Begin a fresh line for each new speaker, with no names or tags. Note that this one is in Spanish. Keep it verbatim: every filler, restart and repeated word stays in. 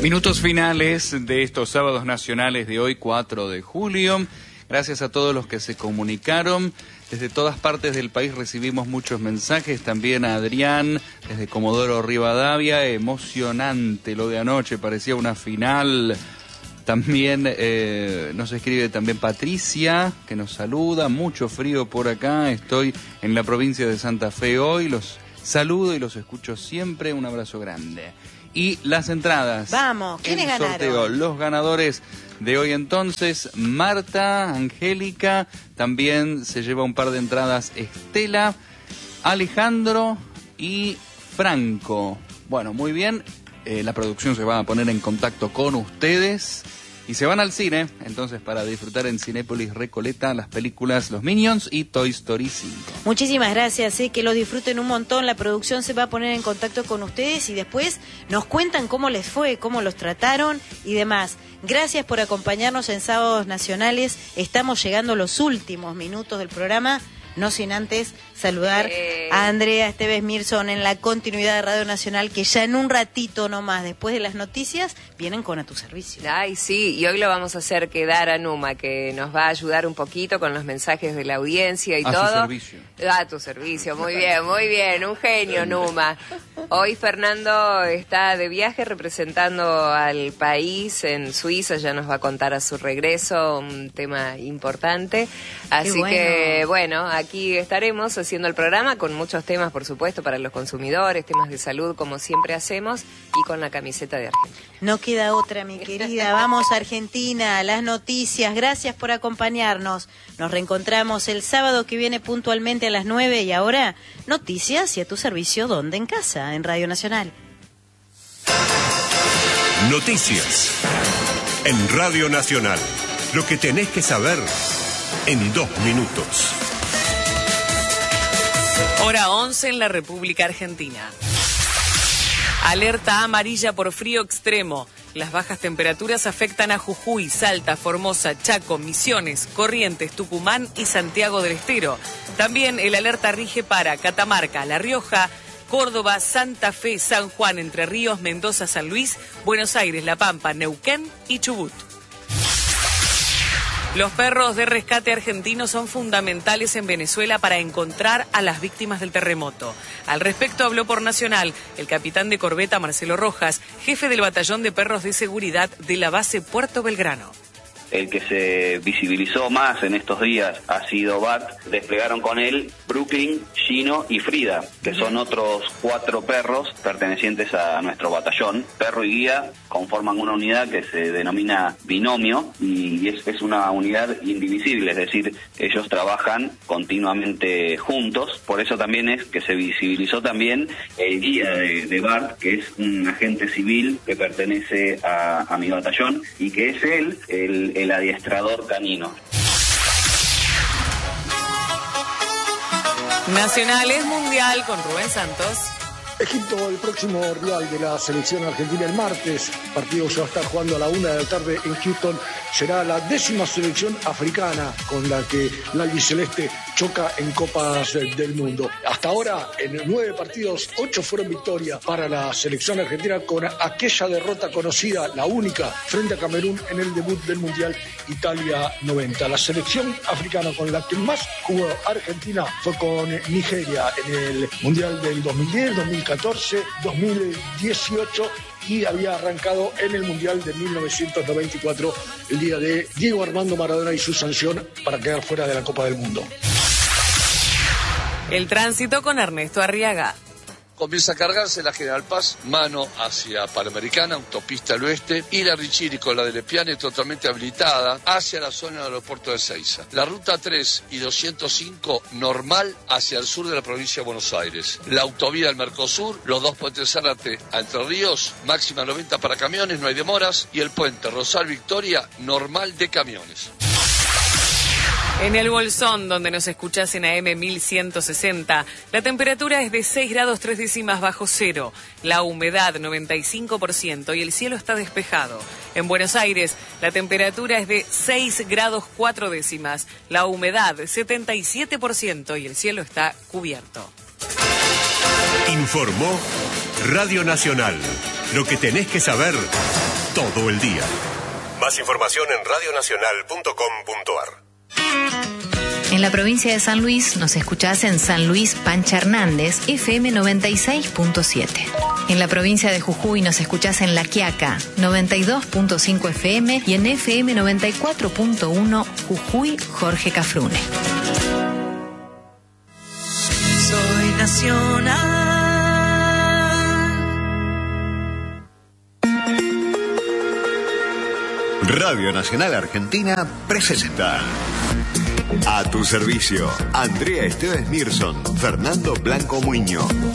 Minutos finales de estos sábados nacionales de hoy, cuatro de julio. Gracias a todos los que se comunicaron. Desde todas partes del país recibimos muchos mensajes. También a Adrián, desde Comodoro Rivadavia. Emocionante lo de anoche, parecía una final. También eh, nos escribe también Patricia, que nos saluda. Mucho frío por acá. Estoy en la provincia de Santa Fe hoy. Los saludo y los escucho siempre. Un abrazo grande. Y las entradas.
Vamos, ¿quiénes
el sorteo,
ganaron?
Los ganadores de hoy entonces, Marta, Angélica, también se lleva un par de entradas Estela, Alejandro y Franco. Bueno, muy bien, eh, la producción se va a poner en contacto con ustedes y se van al cine, entonces, para disfrutar en Cinépolis Recoleta las películas Los Minions y Toy Story cinco.
Muchísimas gracias, eh, que lo disfruten un montón. La producción se va a poner en contacto con ustedes y después nos cuentan cómo les fue, cómo los trataron y demás. Gracias por acompañarnos en Sábados Nacionales. Estamos llegando a los últimos minutos del programa, no sin antes saludar
eh...
a Andrea Esteves Mirson en la continuidad de Radio Nacional, que ya en un ratito nomás, después de las noticias, vienen con A Tu Servicio.
Ay, sí, y hoy lo vamos a hacer quedar a Numa, que nos va a ayudar un poquito con los mensajes de la audiencia y
a
todo.
A Tu Servicio.
A Tu Servicio, muy bien, muy bien, un genio, Numa. Hoy Fernando está de viaje representando al país en Suiza, ya nos va a contar a su regreso un tema importante. Así
bueno.
que, bueno, aquí estaremos haciendo el programa con muchos temas, por supuesto, para los consumidores, temas de salud, como siempre hacemos, y con la camiseta de Argentina.
No queda otra, mi querida. Vamos a Argentina, las noticias. Gracias por acompañarnos. Nos reencontramos el sábado que viene puntualmente a las nueve y ahora, noticias y A Tu Servicio, ¿dónde? En casa, en Radio Nacional.
Noticias en Radio Nacional. Lo que tenés que saber en dos minutos.
Hora once en la República Argentina. Alerta amarilla por frío extremo. Las bajas temperaturas afectan a Jujuy, Salta, Formosa, Chaco, Misiones, Corrientes, Tucumán y Santiago del Estero. También el alerta rige para Catamarca, La Rioja, Córdoba, Santa Fe, San Juan, Entre Ríos, Mendoza, San Luis, Buenos Aires, La Pampa, Neuquén y Chubut. Los perros de rescate argentinos son fundamentales en Venezuela para encontrar a las víctimas del terremoto. Al respecto habló por Nacional el capitán de corbeta Marcelo Rojas, jefe del batallón de perros de seguridad de la base Puerto Belgrano.
El que se visibilizó más en estos días ha sido Bart. Desplegaron con él Brooklyn, Gino y Frida, que son otros cuatro perros pertenecientes a nuestro batallón. Perro y guía conforman una unidad que se denomina binomio y es, es una unidad indivisible, es decir, ellos trabajan continuamente juntos. Por eso también es que se visibilizó también el guía de, de Bart, que es un agente civil que pertenece a, a mi batallón y que es él el el adiestrador canino.
Nacional es mundial con Rubén Santos.
Egipto, el próximo rival de la selección argentina el martes. El partido se va a estar jugando a la una de la tarde en Houston. Será la décima selección africana con la que la albiceleste choca en Copas del Mundo. Hasta ahora, en nueve partidos, ocho fueron victorias para la selección argentina, con aquella derrota conocida, la única, frente a Camerún en el debut del Mundial Italia noventa. La selección africana con la que más jugó Argentina fue con Nigeria en el Mundial del dos mil diez, dos mil catorce, dos mil dieciocho y había arrancado en el Mundial de mil novecientos noventa y cuatro, el día de Diego Armando Maradona y su sanción para quedar fuera de la Copa del Mundo.
El tránsito con Ernesto Arriaga.
Comienza a cargarse la General Paz, mano hacia Panamericana, autopista al oeste, y la Richiri con la de Lepiane totalmente habilitada hacia la zona del aeropuerto de Ezeiza. La ruta tres y doscientos cinco normal hacia el sur de la provincia de Buenos Aires. La autovía del Mercosur, los dos puentes Zárate a Entre Ríos, máxima noventa para camiones, no hay demoras, y el puente Rosal Victoria, normal de camiones.
En el Bolsón, donde nos escuchás en A M mil ciento sesenta, la temperatura es de seis grados tres décimas bajo cero, la humedad noventa y cinco por ciento y el cielo está despejado. En Buenos Aires, la temperatura es de seis grados cuatro décimas, la humedad setenta y siete por ciento y el cielo está cubierto.
Informó Radio Nacional. Lo que tenés que saber todo el día. Más información en radionacional punto com punto ar.
En la provincia de San Luis nos escuchás en San Luis Pancha Hernández, F M noventa y seis punto siete. En la provincia de Jujuy nos escuchás en La Quiaca, noventa y dos punto cinco F M y en F M noventa y cuatro punto uno Jujuy Jorge Cafrune.
Soy nacional.
Radio Nacional Argentina presenta A tu servicio, Andrea Esteves Mirson, Fernando Blanco Muñoz.